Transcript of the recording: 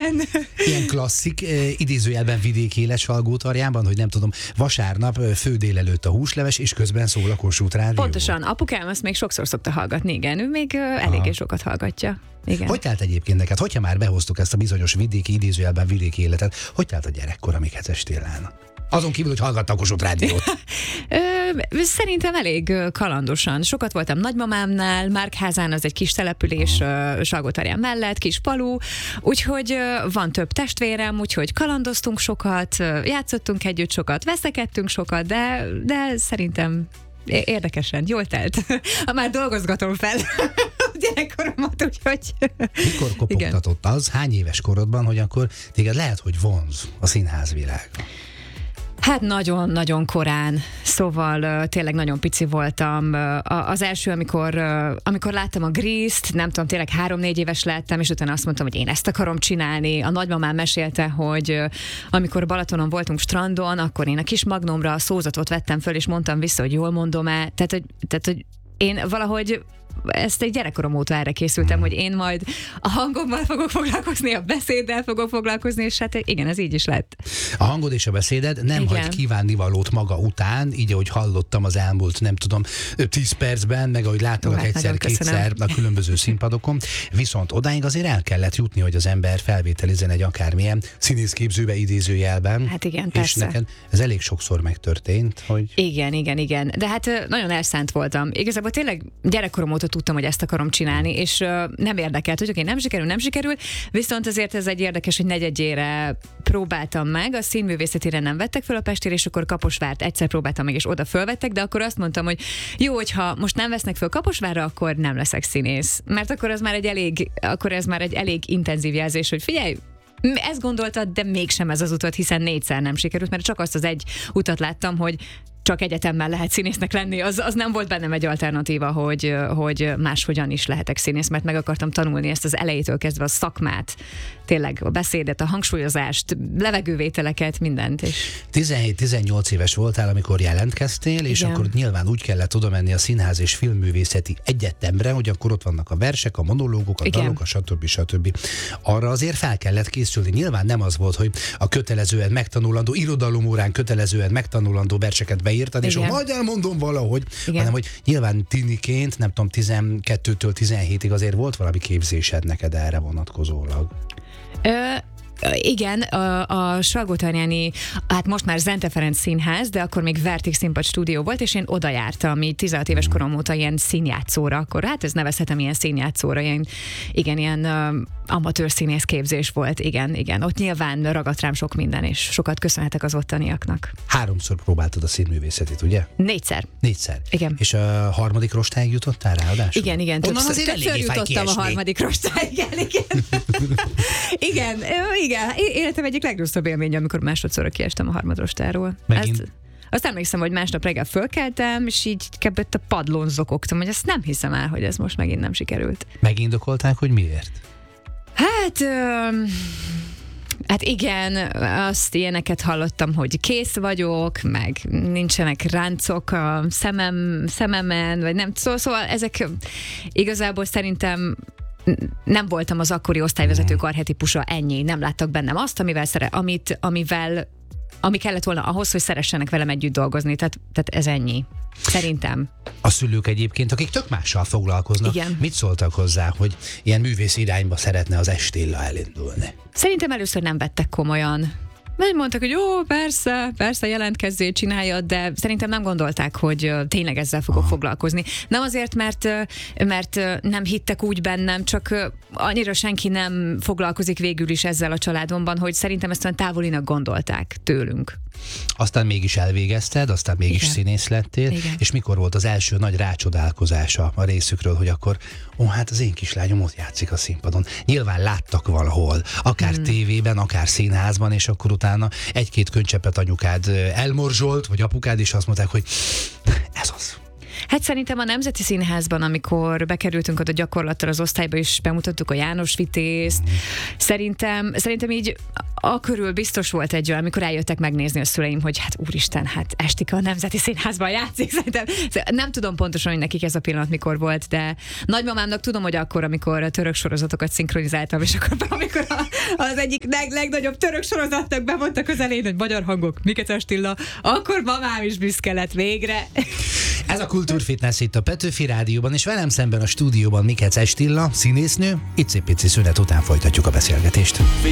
igen. Ilyen klasszik, idézőjelben vidéki élet Salgótarjánban, hogy nem tudom, vasárnap fő délelőtt a húsleves, és közben szól a Kossuth Rádió. Pontosan, apukám azt még sokszor szokta hallgatni, igen, ő még eléggé sokat hallgatja. Igen. Hogy telt egyébként neked, hogyha már behoztuk ezt a bizonyos vidéki, idézőjelben vidéki életet, hogy telt a gyerekkor, amiket estél? Azon kívül, hogy hallgatta a Kossuth Rádiót. Szerintem elég kalandosan. Sokat voltam nagymamámnál, Márkházán, az egy kis település Salgótarján mellett, kis falu, úgyhogy van több testvérem, úgyhogy kalandoztunk sokat, játszottunk együtt sokat, veszekedtünk sokat, de szerintem érdekesen, jól telt. Már dolgozgatom fel a gyerekkoromat, úgyhogy... Mikor kopogtatott az, hány éves korodban, hogy akkor téged lehet, hogy vonz a színházvilág? Hát nagyon-nagyon korán, szóval tényleg nagyon pici voltam. Az első, amikor láttam a Grease-t, nem tudom, tényleg 3-4 éves lettem, és utána azt mondtam, hogy én ezt akarom csinálni. A nagymamám mesélte, hogy amikor Balatonon voltunk strandon, akkor én a kis magnómra a szózatot vettem föl, és mondtam vissza, hogy jól mondom-e. Tehát, hogy én valahogy ezt egy gyerekkorom óta erre készültem, hogy én majd a hangommal fogok foglalkozni, a beszéddel fogok foglalkozni, és hát igen, ez így is lett. A hangod és a beszéded nem hagy kívánnivalót maga után, így ahogy hallottam az elmúlt, nem tudom, 10 percben, meg ahogy láttalak egyszer-kétszer a különböző színpadokon, viszont odáig azért el kellett jutni, hogy az ember felvételizzen egy akármilyen színészképzőbe, idézőjelben. Hát igen, és persze. neked ez elég sokszor megtörtént, hogy... Igen. De hát nagyon elszánt voltam. Igazából tényleg gyerekkorom óta tudtam, hogy ezt akarom csinálni, és nem érdekelt, hogy oké, nem sikerül, viszont azért ez egy érdekes, hogy negyedjére próbáltam meg, a színművészetére nem vettek föl a Pestére, és akkor Kaposvárt egyszer próbáltam meg, és oda fölvettek, de akkor azt mondtam, hogy jó, hogyha most nem vesznek föl Kaposvárra, akkor nem leszek színész. Mert akkor ez már egy elég intenzív jelzés, hogy figyelj, ezt gondoltad, de mégsem ez az utat, hiszen 4-szer nem sikerült, mert csak azt az egy utat láttam, hogy csak egyetemmel lehet színésznek lenni, az nem volt bennem egy alternatíva, hogy máshogyan is lehetek színész, mert meg akartam tanulni ezt az elejétől kezdve a szakmát, tényleg a beszédet, a hangsúlyozást, levegővételeket, mindent. És... 17-18 éves voltál, amikor jelentkeztél, és igen. akkor nyilván úgy kellett oda menni a Színház és Filmművészeti Egyetemre, hogy akkor ott vannak a versek, a monológok, a igen. dalok, a stb. Arra azért fel kellett készülni. Nyilván nem az volt, hogy a kötelezően megtanulandó, irodalomórán kötelezően megtanulandó verseket beírtad, és majd elmondom valahogy, hanem hogy nyilván tiniként, nem tudom, 12-től 17-ig azért volt valami képzésed neked erre vonatkozólag. Igen, a Salgótarjáni, hát most már Zente Ferenc Színház, de akkor még Vertig Színpad stúdió volt, és én oda jártam, így 16 éves korom óta ilyen színjátszóra, akkor hát ez nevezhetem ilyen színjátszóra, ilyen amatőr színész képzés volt, igen. Ott nyilván ragadt rám sok minden, és sokat köszönhetek az ottaniaknak. 3-szor próbáltad a színművészetit, ugye? 4-szer. 4-szer. Igen. És a harmadik rostáig jutottál ráadásul? Igen. Többször jutottam a harmadik rostáig, igen. Igen, életem egyik legrosszabb élmény, amikor másodszorra kiestem a harmadrostáról. Azt emlékszem, hogy másnap reggel fölkeltem, és így kebbett a padlón zokogtam, hogy ezt nem hiszem el, hogy ez most megint nem sikerült. Megindokolták, hogy miért? Hát igen, azt ilyeneket hallottam, hogy kész vagyok, meg nincsenek ráncok a szememen, vagy nem. Szóval ezek igazából szerintem nem voltam az akkori osztályvezetők archetipusa, ennyi. Nem láttak bennem azt, ami kellett volna ahhoz, hogy szeressenek velem együtt dolgozni. Tehát ez ennyi. Szerintem. A szülők egyébként, akik tök mással foglalkoznak, igen. Mit szóltak hozzá, hogy ilyen művész irányba szeretne az Estélla elindulni? Szerintem először nem vettek komolyan. Mondtak, hogy jó, persze, jelentkezzél, csináljad, de szerintem nem gondolták, hogy tényleg ezzel fogok foglalkozni. Nem azért, mert nem hittek úgy bennem, csak annyira senki nem foglalkozik végül is ezzel a családomban, hogy szerintem ezt olyan távolinak gondolták tőlünk. Aztán mégis elvégezted, aztán mégis igen. Színész lettél, igen. És mikor volt az első nagy rácsodálkozása a részükről, hogy akkor, hát az én kislányom ott játszik a színpadon. Nyilván láttak valahol, akár tévében, akár színházban, és akkor utána egy-két könycsepet anyukád elmorzsolt, vagy apukád, és azt mondták, hogy ez az. Hát szerintem a Nemzeti Színházban, amikor bekerültünk oda gyakorlattal az osztályba, és bemutattuk a János Vitézt, szerintem így Körül biztos volt egy olyan, amikor eljöttek megnézni a szüleim, hogy hát úristen, hát Estika a Nemzeti Színházban játszik. Szerintem nem tudom pontosan, hogy nekik ez a pillanat mikor volt, de nagymamámnak tudom, hogy akkor, amikor a török sorozatokat szinkronizáltam, és akkor amikor az egyik legnagyobb török sorozatnak bemondtak az elején, hogy magyar hangok, Mikecses Tilla, akkor mamám is büszke lett végre. Ez a Kultúrfitness itt a Petőfi Rádióban, és velem szemben a stúdióban Mikecses Tilla, színésznő. Icipici szünet után folytatjuk a beszélgetést.